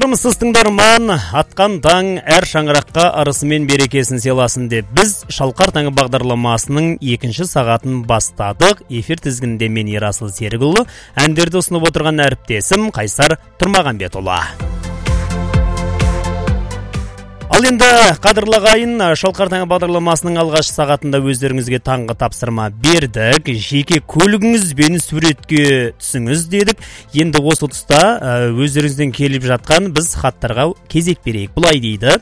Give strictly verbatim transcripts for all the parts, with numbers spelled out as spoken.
Армысыз тыңдарман, атқан таң әр шаңыраққа арысымен берекесін селасын деп біз Шалқар таңы бағдарламасының екінші сағатын бастадық. Эфир тізгінінде мен Ерасыл Серікұлы, әндерді ұсынып отырған әріптесім Қайсар Тұрмағанбетұлы. Ал енді қадірлағайын, Шалқар таңы бағдарламасының алғаш сағатында өздеріңізге таңғы тапсырма бердік. Жеке көлігіңізбен суретке түсіңіз дедік. Енді осы тұста өздеріңізден келіп жатқан біз хаттарға кезек берейік. Бұлай дейді: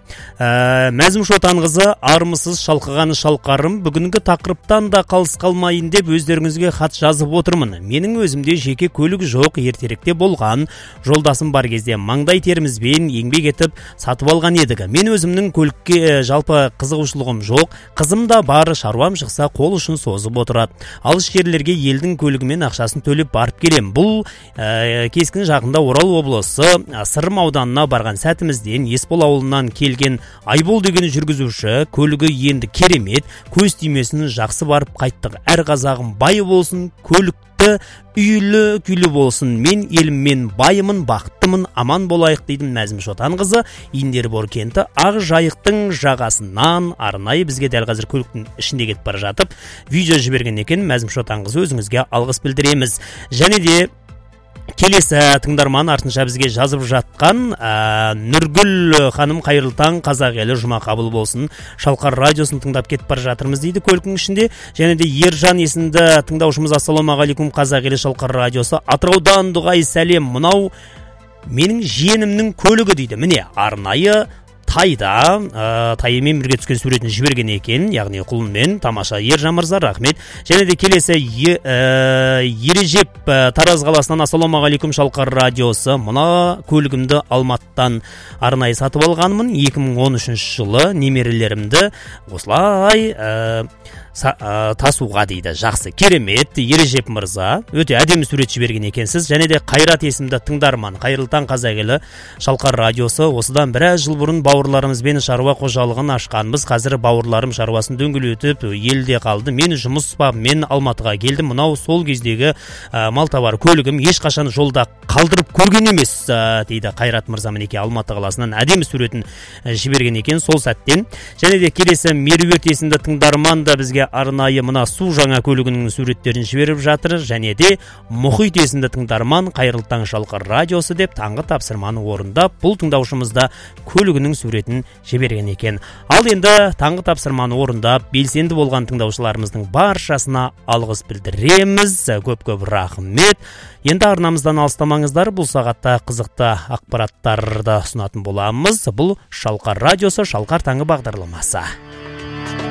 Мәзім Шотанқызы, армысыз шалқығаны шалқарым, бүгінгі тақырыптан да қалыс қалмайын деп өздеріңізге хат жазып отырмын. Менің өзімде жеке көлік жоқ, ертеректе болған. Жолдасым бар кезде маңдай терімізбен еңбек етіп сатып алған едік. Мен өзімнің көлікке жалпы қызығушылығым жоқ. Қызым да бар, шаруам шықса қол ұшын созып отырады. Алыс жерлерге елдің көлігімен ақшасын төлеп барып келем. Бұл ә, кескін жақында Орал облысы Сырым ауданына барған сәтімізден Есбол ауылынан келген Айбол деген жүргізуші көлігі енді керемет, көз тимесін жақсы барып қайттық. Әр қазағым бай болсын, көлікті үйлі күйлі болсын. Мен еліммен байымын, бақыттымын, аман болайық дейді Мәзім Шотанқызы. Индербор кенті Ақ жайықтың жағасынан арнайы бізге дәл қазір көліктің ішінде кетіп бара жатып видео жіберген екен. Мәзім Шотанқызы, өзіңізге алғыс білдіреміз. Және де келесі тыңдарман артынша бізге жазып жатқан ә, Нұргүл ханым, қайырлы таң, қазақ елі жұма қабыл болсын. Шалқар радиосын тыңдап кетіп бара жатырмыз дейді көліктің ішінде. Және де Ержан есімді тыңдаушымыз: ассалаумағалейкум, қазақ елі Шалқар радиосы, Атыраудан дұғай сәлем, мынау менің жиенімнің көлігі дейді. Міне арнайы Тайда, ә, тайымен бірге түскен суретін жіберген екен, яғни құлынмен. Тамаша, Ержан мырза, рахмет. Және де келесі е, ә, Ережеп Тараз қаласынан: ассалаумағалейкум Шалқар радиосы, мына көлігімді Алматыдан арнайы сатып алғанмын. екі мың он үшінші жылы немерелерімді осылай ә, Са, ә, тасуға дейді. Жақсы, керемет, Ережеп мырза, өте әдемі сурет жіберген екенсіз. Және де Қайрат есімді тыңдарман: қайырлы таң, қазақ елі Шалқар радиосы, осыдан біраз жыл бұрын бауырларымызбен шаруа қожалығын ашқанбыз. Қазір бауырларым шаруасын дөңгелетіп елде қалды. Мен жұмыс бабымен Алматыға келдім. Мынау сол кездегі ә, малтабар көлігім, ешқашан жолда қалдырып көрген емес ә, дейді Қайрат мырза. Мінекей Алматы қаласынан әдемі суретін ә, жіберген екен сол сәттен. Және де келесі Меруерт есімді тыңдарман да бізге арнайы мына су жаңа көлігінің суреттерін жіберіп жатыр. Және де Мұхит есімді тыңдарман: қайырлы таң Шалқар радиосы деп таңғы тапсырманы орындап, бұл тыңдаушымызда көлігінің суретін жіберген екен. Ал енді таңғы тапсырманы орындап белсенді болған тыңдаушыларымыздың баршасына алғыс білдіреміз. Көп-көп рахмет. Енді арнамыздан алыстамаңыздар, бұл сағатта қызықты ақпараттарды ұсынатын боламыз. Бұл Шалқар радиосы, Шалқар таңы бағдарламасы.